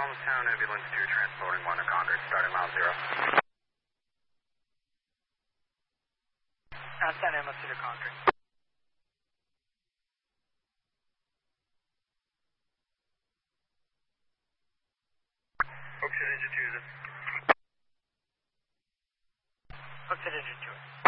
Town Ambulance 2 transporting 1 to Concord, starting mile 0. Send Ambulance 2 to Concord. Oxygen engine 2 is it? Oxygen engine 2.